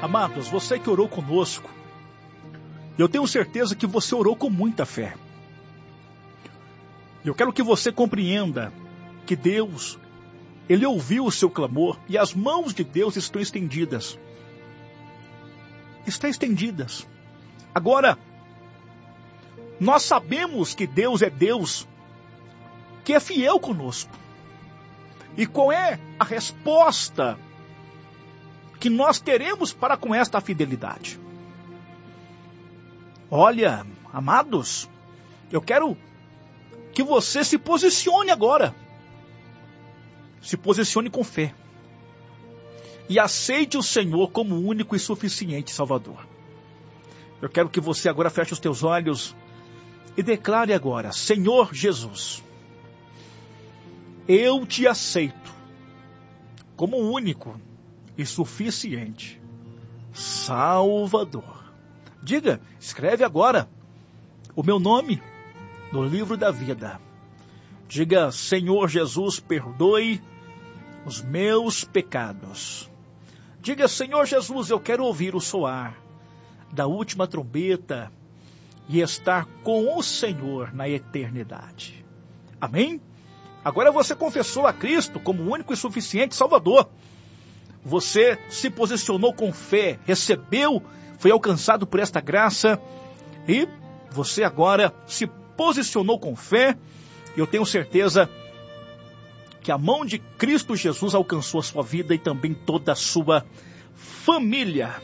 Amados, você que orou conosco, eu tenho certeza que você orou com muita fé. Eu quero que você compreenda que Deus, Ele ouviu o seu clamor e as mãos de Deus estão estendidas. Estão estendidas. Agora, nós sabemos que Deus é Deus, que é fiel conosco. E qual é a resposta que nós teremos para com esta fidelidade? Olha, amados, eu quero que você se posicione agora. Se posicione com fé. E aceite o Senhor como único e suficiente Salvador. Eu quero que você agora feche os teus olhos e declare agora: Senhor Jesus, eu te aceito como único e suficiente Salvador. Diga, escreve agora o meu nome no livro da vida. Diga: Senhor Jesus, perdoe os meus pecados. Diga: Senhor Jesus, eu quero ouvir o soar da última trombeta e estar com o Senhor na eternidade. Amém? Agora você confessou a Cristo como único e suficiente Salvador. Você se posicionou com fé, recebeu, foi alcançado por esta graça e você agora se posicionou com fé. Eu tenho certeza que a mão de Cristo Jesus alcançou a sua vida e também toda a sua família.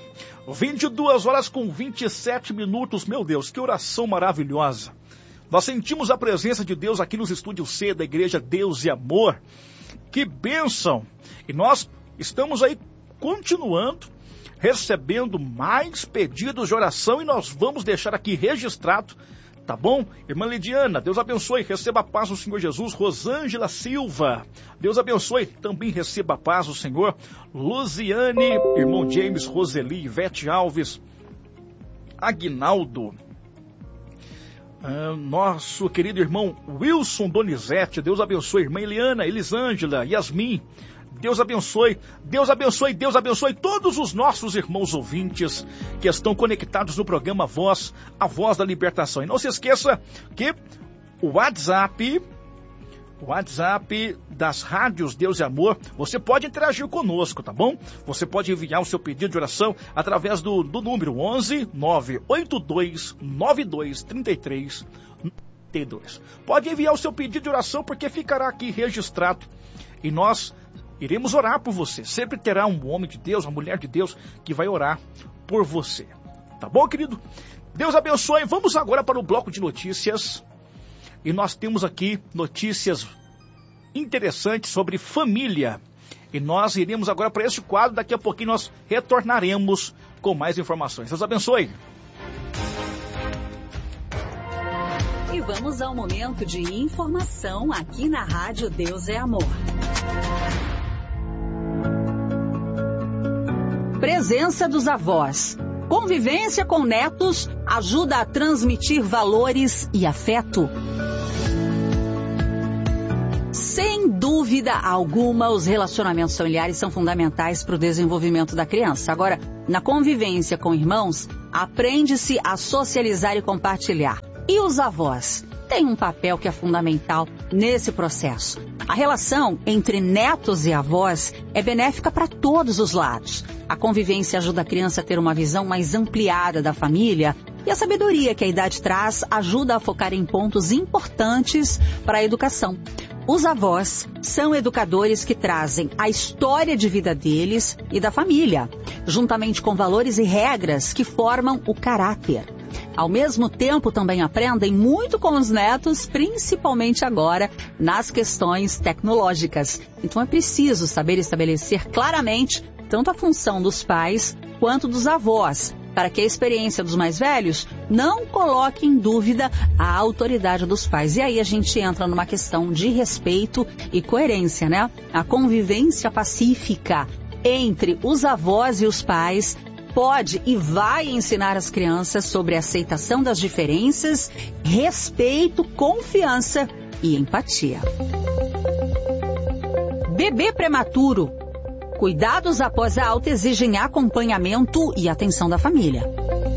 22h27, meu Deus, que oração maravilhosa. Nós sentimos a presença de Deus aqui nos estúdios C da Igreja Deus e Amor. Que bênção! E nós estamos aí continuando, recebendo mais pedidos de oração e nós vamos deixar aqui registrado, tá bom? Irmã Lidiana, Deus abençoe, receba a paz do Senhor Jesus. Rosângela Silva, Deus abençoe, também receba a paz do Senhor. Luziane, irmão James, Roseli, Ivete Alves, Aguinaldo, nosso querido irmão Wilson Donizete, Deus abençoe. Irmã Eliana, Elisângela, Yasmin, Deus abençoe, Deus abençoe, Deus abençoe todos os nossos irmãos ouvintes que estão conectados no programa Voz, a Voz da Libertação. E não se esqueça que o WhatsApp das rádios Deus e Amor, você pode interagir conosco, tá bom? Você pode enviar o seu pedido de oração através do número 11 982 92 33 92. Pode enviar o seu pedido de oração porque ficará aqui registrado e nós iremos orar por você. Sempre terá um homem de Deus, uma mulher de Deus que vai orar por você. Tá bom, querido? Deus abençoe. Vamos agora para o bloco de notícias. E nós temos aqui notícias interessantes sobre família. E nós iremos agora para este quadro. Daqui a pouquinho nós retornaremos com mais informações. Deus abençoe. E vamos ao momento de informação aqui na Rádio Deus é Amor. Presença dos avós. Convivência com netos ajuda a transmitir valores e afeto. Sem dúvida alguma, os relacionamentos familiares são fundamentais para o desenvolvimento da criança. Agora, na convivência com irmãos, aprende-se a socializar e compartilhar. E os avós têm um papel que é fundamental nesse processo. A relação entre netos e avós é benéfica para todos os lados. A convivência ajuda a criança a ter uma visão mais ampliada da família e a sabedoria que a idade traz ajuda a focar em pontos importantes para a educação. Os avós são educadores que trazem a história de vida deles e da família, juntamente com valores e regras que formam o caráter. Ao mesmo tempo, também aprendem muito com os netos, principalmente agora nas questões tecnológicas. Então é preciso saber estabelecer claramente tanto a função dos pais quanto dos avós, para que a experiência dos mais velhos não coloque em dúvida a autoridade dos pais. E aí a gente entra numa questão de respeito e coerência, né? A convivência pacífica entre os avós e os pais pode e vai ensinar as crianças sobre a aceitação das diferenças, respeito, confiança e empatia. Bebê prematuro Cuidados após a alta exigem acompanhamento e atenção da família.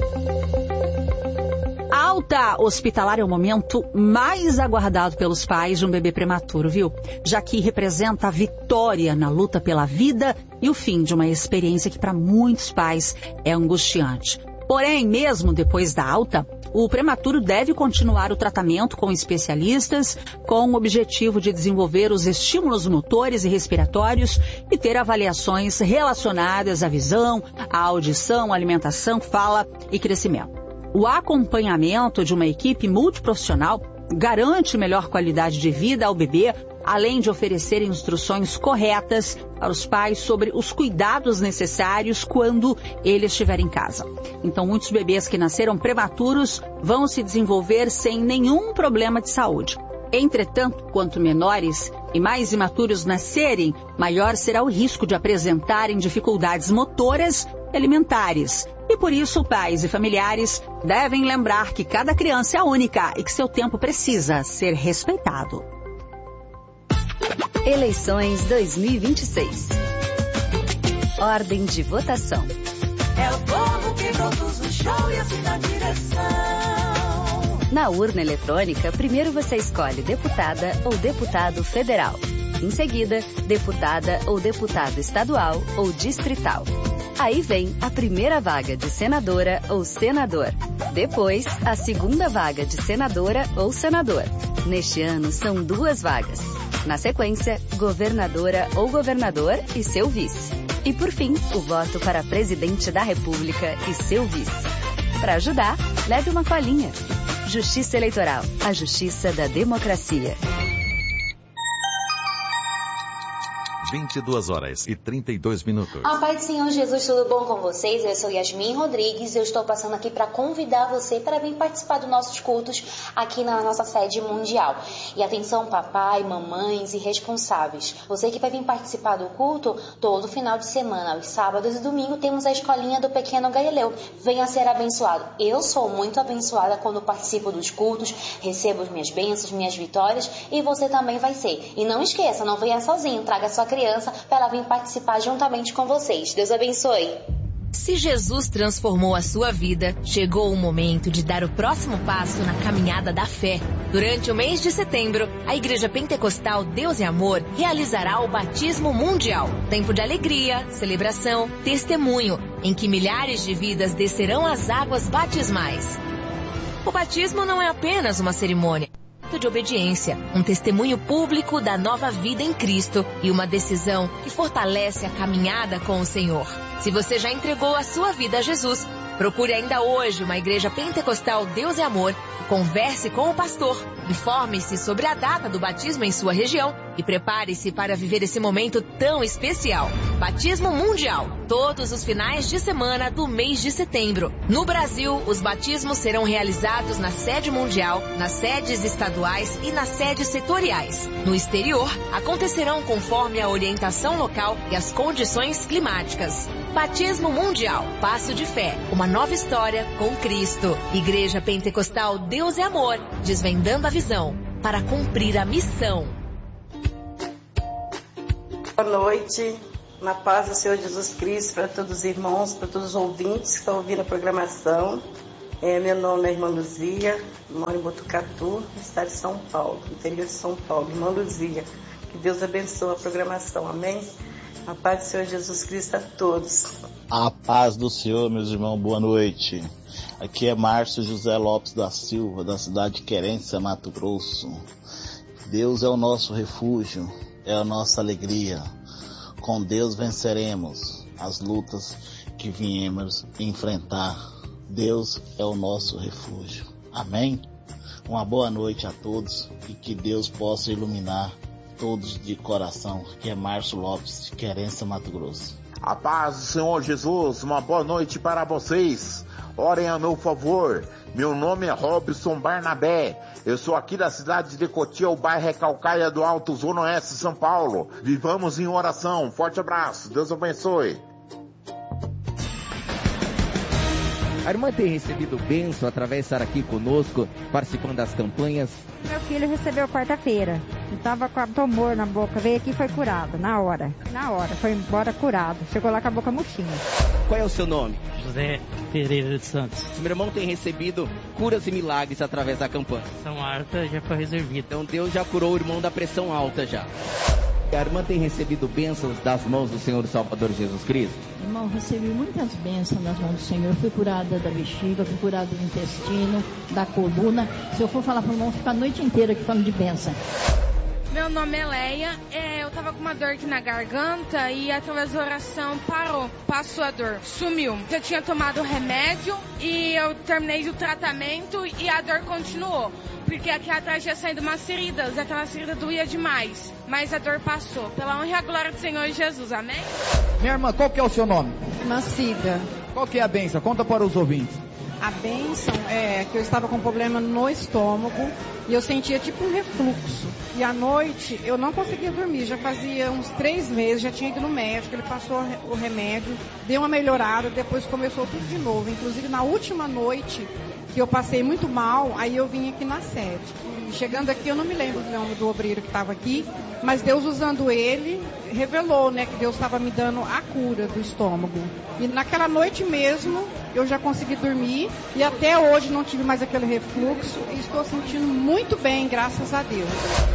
A alta hospitalar é o momento mais aguardado pelos pais de um bebê prematuro, viu? Já que representa a vitória na luta pela vida e o fim de uma experiência que para muitos pais é angustiante. Porém, mesmo depois da alta, o prematuro deve continuar o tratamento com especialistas com o objetivo de desenvolver os estímulos motores e respiratórios e ter avaliações relacionadas à visão, à audição, alimentação, fala e crescimento. O acompanhamento de uma equipe multiprofissional garante melhor qualidade de vida ao bebê, além de oferecer instruções corretas para os pais sobre os cuidados necessários quando ele estiver em casa. Então, muitos bebês que nasceram prematuros vão se desenvolver sem nenhum problema de saúde. Entretanto, quanto menores e mais imaturos nascerem, maior será o risco de apresentarem dificuldades motoras e alimentares. E por isso, pais e familiares devem lembrar que cada criança é única e que seu tempo precisa ser respeitado. Eleições 2026. Ordem de votação. É o povo que produz o show e assim dá direção. Na urna eletrônica, primeiro você escolhe deputada ou deputado federal. Em seguida, deputada ou deputado estadual ou distrital. Aí vem a primeira vaga de senadora ou senador. Depois, a segunda vaga de senadora ou senador. Neste ano, são 2 vagas. Na sequência, governadora ou governador e seu vice. E por fim, o voto para presidente da República e seu vice. Para ajudar, leve uma colinha. Justiça Eleitoral, a justiça da democracia. 22h32. A paz do Senhor Jesus, tudo bom com vocês? Eu sou Yasmin Rodrigues e eu estou passando aqui para convidar você para vir participar dos nossos cultos aqui na nossa sede mundial. E atenção, papai, mamães e responsáveis. Você que vai vir participar do culto, todo final de semana, aos sábados e domingo, temos a escolinha do Pequeno Galileu. Venha ser abençoado. Eu sou muito abençoada quando participo dos cultos, recebo as minhas bênçãos, minhas vitórias, e você também vai ser. E não esqueça, não venha sozinho, traga sua criança para ela vir participar juntamente com vocês. Deus abençoe. Se Jesus transformou a sua vida, chegou o momento de dar o próximo passo na caminhada da fé. Durante o mês de setembro, a Igreja Pentecostal Deus e Amor realizará o Batismo Mundial. Tempo de alegria, celebração, testemunho, em que milhares de vidas descerão as águas batismais. O batismo não é apenas uma cerimônia de obediência, um testemunho público da nova vida em Cristo e uma decisão que fortalece a caminhada com o Senhor. Se você já entregou a sua vida a Jesus, procure ainda hoje uma igreja pentecostal Deus e Amor, converse com o pastor, informe-se sobre a data do batismo em sua região e prepare-se para viver esse momento tão especial. Batismo Mundial, todos os finais de semana do mês de setembro. No Brasil, os batismos serão realizados na sede mundial, nas sedes estaduais e nas sedes setoriais. No exterior, acontecerão conforme a orientação local e as condições climáticas. Batismo Mundial, passo de fé, uma nova história com Cristo. Igreja Pentecostal Deus e Amor, desvendando a visão para cumprir a missão. Boa noite, na paz do Senhor Jesus Cristo, para todos os irmãos, para todos os ouvintes que estão ouvindo a programação. Meu nome é Irmã Luzia, moro em Botucatu, no estado de São Paulo, interior de São Paulo. Irmã Luzia, que Deus abençoe a programação, amém? A paz do Senhor Jesus Cristo a todos. A paz do Senhor, meus irmãos, boa noite. Aqui é Márcio José Lopes da Silva, da cidade de Querência, Mato Grosso. Deus é o nosso refúgio, é a nossa alegria. Com Deus venceremos as lutas que viemos enfrentar. Deus é o nosso refúgio. Amém? Uma boa noite a todos e que Deus possa iluminar todos de coração. Aqui é Márcio Lopes, de Querência, Mato Grosso. A paz do Senhor Jesus, uma boa noite para vocês. Orem a meu favor. Meu nome é Robson Barnabé. Eu sou aqui da cidade de Cotia, o bairro Recalcaia do Alto, Zona Oeste, São Paulo. Vivamos em oração. Forte abraço. Deus abençoe. A irmã tem recebido bênção através de estar aqui conosco, participando das campanhas. Meu filho recebeu quarta-feira. Eu tava com tumor na boca, veio aqui e foi curado, na hora, foi embora curado. Chegou lá com a boca murchinha. Qual é o seu nome? José Pereira de Santos. Meu irmão tem recebido curas e milagres através da campanha. Pressão alta já foi resolvida. Então Deus já curou o irmão da pressão alta já. A irmã tem recebido bênçãos das mãos do Senhor e Salvador Jesus Cristo? Irmão, recebi muitas bênçãos das mãos do Senhor. Fui curada da bexiga, fui curada do intestino, da coluna. Se eu for falar para o irmão, fica a noite inteira aqui falando de bênção. Meu nome é Leia, eu tava com uma dor aqui na garganta e através da oração passou a dor, sumiu. Eu tinha tomado remédio e eu terminei o tratamento e a dor continuou. Porque aqui atrás já saindo umas feridas, aquela ferida doía demais. Mas a dor passou, pela honra e a glória do Senhor Jesus, amém? Minha irmã, qual que é o seu nome? Macida. Qual que é a bênção? Conta para os ouvintes. A bênção é que eu estava com problema no estômago e eu sentia tipo um refluxo. E à noite eu não conseguia dormir, já fazia uns 3 meses, já tinha ido no médico, ele passou o remédio, deu uma melhorada, depois começou tudo de novo. Inclusive na última noite que eu passei muito mal, aí eu vim aqui na sede. E chegando aqui, eu não me lembro do nome do obreiro que estava aqui, mas Deus usando ele, revelou, né, que Deus estava me dando a cura do estômago. E naquela noite mesmo, eu já consegui dormir e até hoje não tive mais aquele refluxo e estou sentindo muito bem, graças a Deus.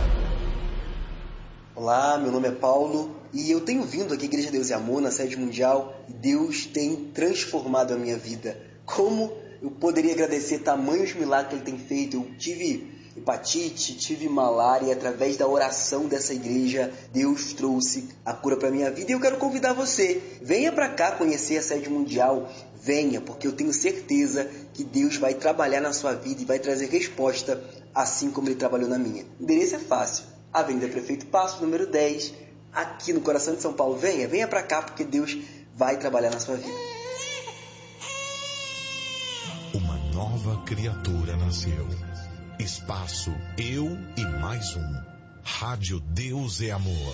Olá, meu nome é Paulo e eu tenho vindo aqui à Igreja Deus e Amor, na sede mundial, e Deus tem transformado a minha vida. Como eu poderia agradecer tamanhos milagres que Ele tem feito? Eu tive hepatite, tive malária e através da oração dessa igreja, Deus trouxe a cura para a minha vida. E eu quero convidar você, venha para cá conhecer a sede mundial, venha, porque eu tenho certeza que Deus vai trabalhar na sua vida e vai trazer resposta, assim como Ele trabalhou na minha. O endereço é fácil, Avenida Prefeito Passo, número 10, aqui no coração de São Paulo. Venha para cá, porque Deus vai trabalhar na sua vida. Uma nova criatura nasceu. Espaço Eu e Mais Um. Rádio Deus é Amor.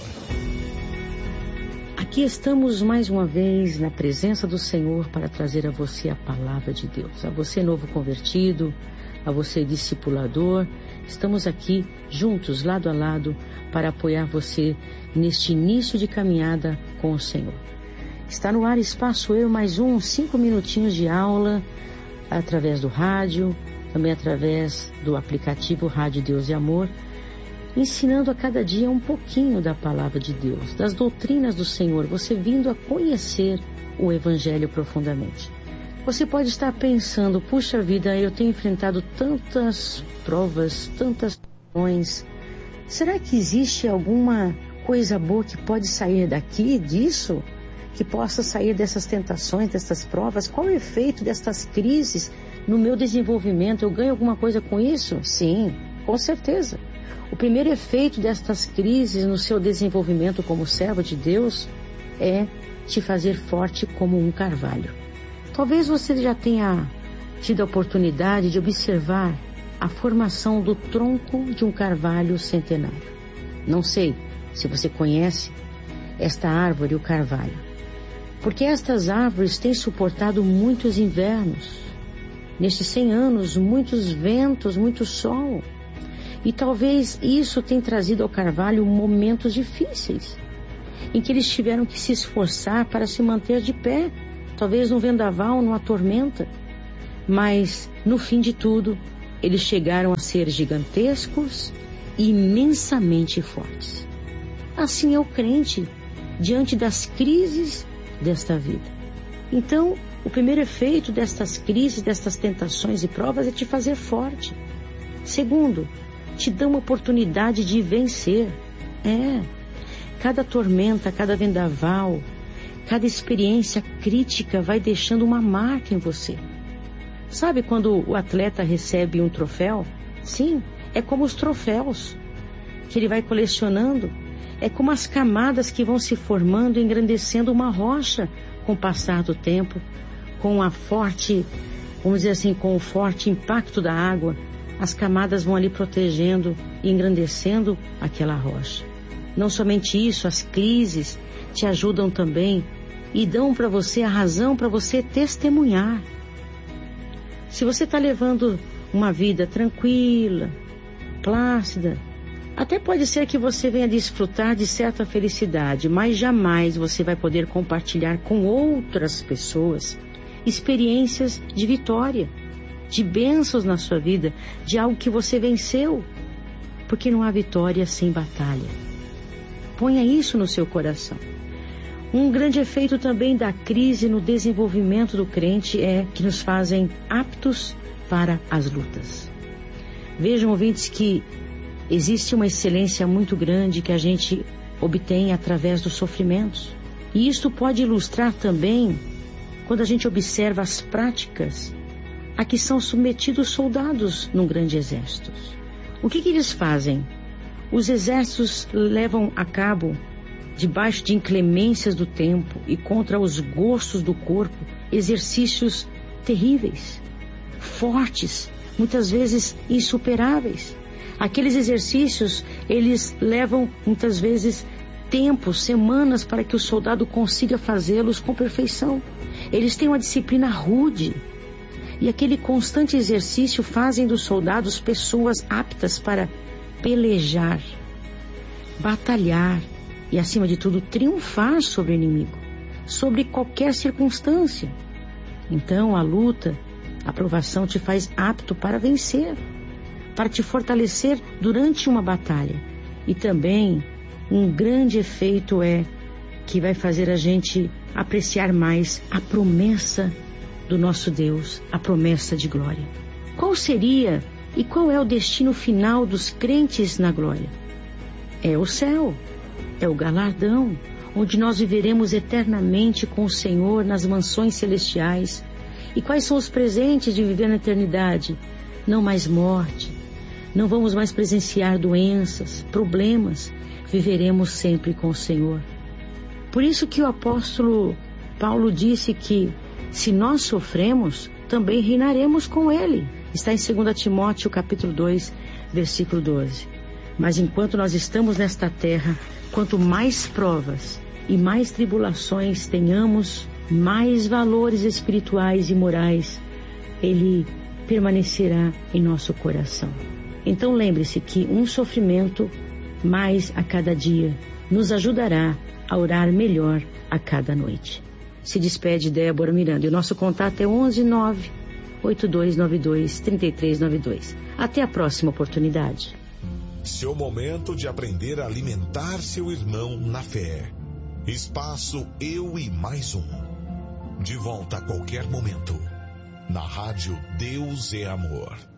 Aqui estamos mais uma vez na presença do Senhor para trazer a você a palavra de Deus. A você novo convertido, a você discipulador. Estamos aqui juntos, lado a lado, para apoiar você neste início de caminhada com o Senhor. Está no ar Espaço Eu e Mais Um, 5 minutinhos de aula através do rádio, também através do aplicativo Rádio Deus e Amor, ensinando a cada dia um pouquinho da palavra de Deus, das doutrinas do Senhor, você vindo a conhecer o Evangelho profundamente. Você pode estar pensando, puxa vida, eu tenho enfrentado tantas provas, tantas questões, será que existe alguma coisa boa que pode sair daqui, disso? Que possa sair dessas tentações, dessas provas? Qual o efeito destas crises no meu desenvolvimento? Eu ganho alguma coisa com isso? Sim, com certeza. O primeiro efeito destas crises no seu desenvolvimento como servo de Deus é te fazer forte como um carvalho. Talvez você já tenha tido a oportunidade de observar a formação do tronco de um carvalho centenário. Não sei se você conhece esta árvore, o carvalho, porque estas árvores têm suportado muitos invernos. Nestes 100 anos, muitos ventos, muito sol. E talvez isso tenha trazido ao carvalho momentos difíceis, em que eles tiveram que se esforçar para se manter de pé, talvez num vendaval, numa tormenta. Mas, no fim de tudo, eles chegaram a ser gigantescos e imensamente fortes. Assim é o crente, diante das crises desta vida. Então, o primeiro efeito destas crises, destas tentações e provas é te fazer forte. Segundo, te dá uma oportunidade de vencer. Cada tormenta, cada vendaval, cada experiência crítica vai deixando uma marca em você. Sabe quando o atleta recebe um troféu? Sim, é como os troféus que ele vai colecionando. É como as camadas que vão se formando, engrandecendo uma rocha com o passar do tempo, com a forte, vamos dizer assim, com o forte impacto da água. As camadas vão ali protegendo e engrandecendo aquela rocha. Não somente isso, as crises te ajudam também e dão para você a razão para você testemunhar. Se você está levando uma vida tranquila, plácida, Até pode ser que você venha desfrutar de certa felicidade, mas jamais você vai poder compartilhar com outras pessoas experiências de vitória, de bênçãos na sua vida, de algo que você venceu, porque não há vitória sem batalha. Ponha isso no seu coração. Um grande efeito também da crise no desenvolvimento do crente é que nos fazem aptos para as lutas. Vejam, ouvintes, que existe uma excelência muito grande que a gente obtém através dos sofrimentos. E isto pode ilustrar também quando a gente observa as práticas a que são submetidos soldados num grande exército. O que eles fazem? Os exércitos levam a cabo, debaixo de inclemências do tempo e contra os gostos do corpo, exercícios terríveis, fortes, muitas vezes insuperáveis. Aqueles exercícios, eles levam muitas vezes tempos, semanas, para que o soldado consiga fazê-los com perfeição. Eles têm uma disciplina rude. E aquele constante exercício fazem dos soldados pessoas aptas para pelejar, batalhar e, acima de tudo, triunfar sobre o inimigo, sobre qualquer circunstância. Então, a luta, a provação te faz apto para vencer, para te fortalecer durante uma batalha. E também, um grande efeito é que vai fazer a gente apreciar mais a promessa do nosso Deus, a promessa de glória. Qual seria e qual é o destino final dos crentes na glória? É o céu, é o galardão, onde nós viveremos eternamente com o Senhor nas mansões celestiais. E quais são os presentes de viver na eternidade? Não mais morte, não vamos mais presenciar doenças, problemas, viveremos sempre com o Senhor. Por isso que o apóstolo Paulo disse que se nós sofremos, também reinaremos com Ele. Está em 2 Timóteo capítulo 2, versículo 12. Mas enquanto nós estamos nesta terra, quanto mais provas e mais tribulações tenhamos, mais valores espirituais e morais Ele permanecerá em nosso coração. Então lembre-se que um sofrimento mais a cada dia nos ajudará a orar melhor a cada noite. Se despede Débora Miranda. E o nosso contato é 119-8292-3392. Até a próxima oportunidade. Seu momento de aprender a alimentar seu irmão na fé. Espaço Eu e Mais Um. De volta a qualquer momento. Na rádio Deus é Amor.